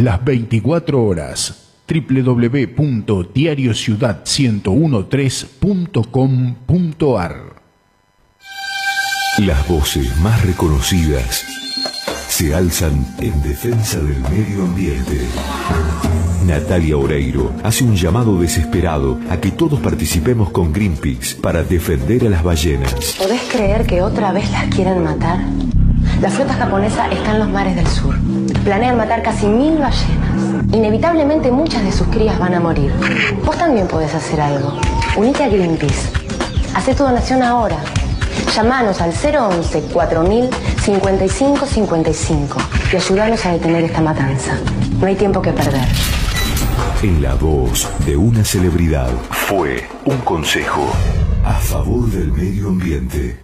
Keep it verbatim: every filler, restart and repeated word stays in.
las veinticuatro horas. doble u doble u doble u punto diario ciudad ciento trece punto com punto a r. Las voces más reconocidas se alzan en defensa del medio ambiente. Natalia Oreiro hace un llamado desesperado a que todos participemos con Greenpeace para defender a las ballenas. ¿Podés creer que otra vez las quieren matar? La flota japonesa está en los mares del sur. Planean matar casi mil ballenas. Inevitablemente muchas de sus crías van a morir. Vos también podés hacer algo. Unite a Greenpeace. Hacé tu donación ahora. Llámanos al cero once, cuatro mil, cincuenta y cinco cincuenta y cinco y ayúdanos a detener esta matanza. No hay tiempo que perder. En la voz de una celebridad fue un consejo a favor del medio ambiente.